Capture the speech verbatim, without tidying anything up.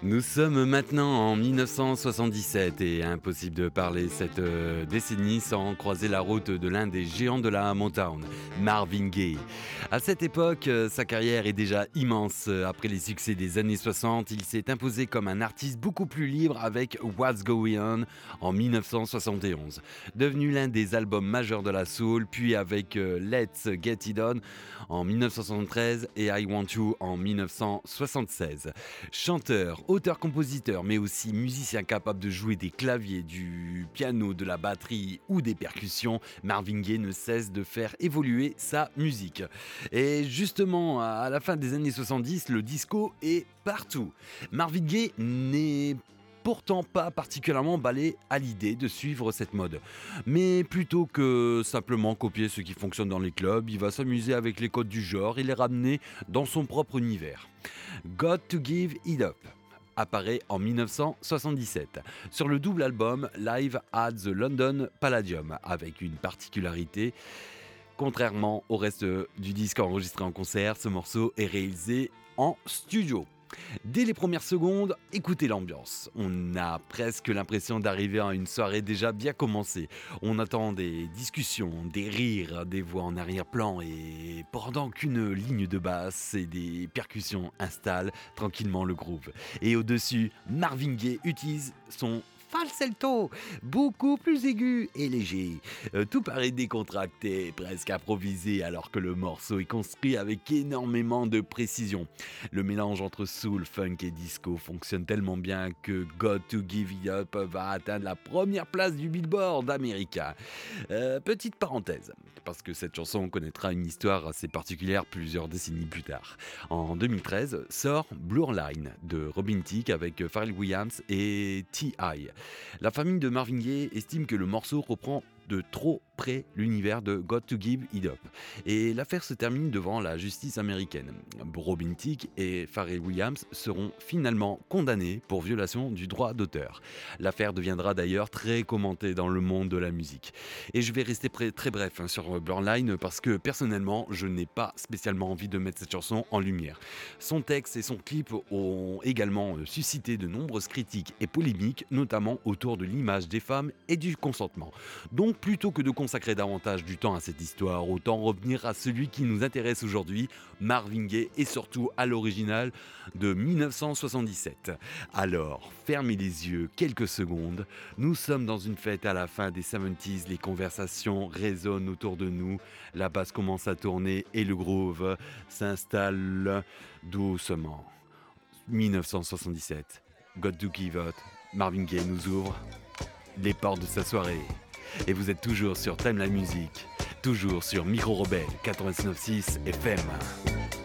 Nous sommes maintenant en dix-neuf cent soixante-dix-sept et impossible de parler cette euh, décennie sans croiser la route de l'un des géants de la Motown, Marvin Gaye. À cette époque, euh, sa carrière est déjà immense. Après les succès des années soixante, il s'est imposé comme un artiste beaucoup plus libre avec What's Going On en dix-neuf cent soixante et onze, devenu l'un des albums majeurs de la soul, puis avec euh, Let's Get It On en dix-neuf cent soixante-treize et I Want You en dix-neuf cent soixante-seize. Chanteur, auteur-compositeur, mais aussi musicien capable de jouer des claviers, du piano, de la batterie ou des percussions, Marvin Gaye ne cesse de faire évoluer sa musique. Et justement, à la fin des années soixante-dix, le disco est partout. Marvin Gaye n'est pourtant pas particulièrement emballé à l'idée de suivre cette mode. Mais plutôt que simplement copier ce qui fonctionne dans les clubs, il va s'amuser avec les codes du genre et les ramener dans son propre univers. Got to Give It Up apparaît en dix-neuf cent soixante-dix-sept sur le double album Live at the London Palladium, avec une particularité. Contrairement au reste du disque enregistré en concert, ce morceau est réalisé en studio. Dès les premières secondes, écoutez l'ambiance. On a presque l'impression d'arriver à une soirée déjà bien commencée. On attend des discussions, des rires, des voix en arrière-plan et pendant qu'une ligne de basse et des percussions installent tranquillement le groove. Et au-dessus, Marvin Gaye utilise son falsetto, beaucoup plus aigu et léger. Euh, tout paraît décontracté, presque improvisé, alors que le morceau est construit avec énormément de précision. Le mélange entre soul, funk et disco fonctionne tellement bien que Got to Give It Up va atteindre la première place du Billboard américain. Euh, petite parenthèse, parce que cette chanson connaîtra une histoire assez particulière plusieurs décennies plus tard. En deux mille treize sort Blue Line de Robin Thicke avec Pharrell Williams et T I La famille de Marvin Gaye estime que le morceau reprend de trop près l'univers de Got to Give It Up. Et l'affaire se termine devant la justice américaine. Robin Thicke et Pharrell Williams seront finalement condamnés pour violation du droit d'auteur. L'affaire deviendra d'ailleurs très commentée dans le monde de la musique. Et je vais rester pré- très bref hein, sur Blurline parce que personnellement, je n'ai pas spécialement envie de mettre cette chanson en lumière. Son texte et son clip ont également suscité de nombreuses critiques et polémiques, notamment autour de l'image des femmes et du consentement. Donc plutôt que de consacrer davantage du temps à cette histoire, autant revenir à celui qui nous intéresse aujourd'hui, Marvin Gaye, et surtout à l'original de dix-neuf cent soixante-dix-sept. Alors, fermez les yeux quelques secondes, nous sommes dans une fête à la fin des soixante-dix, les conversations résonnent autour de nous, la basse commence à tourner et le groove s'installe doucement. dix-neuf cent soixante-dix-sept, Got to Give It, Marvin Gaye nous ouvre les portes de sa soirée. Et vous êtes toujours sur Time la Musique, toujours sur Micro Rebelle quatre-vingt-dix-neuf virgule six F M.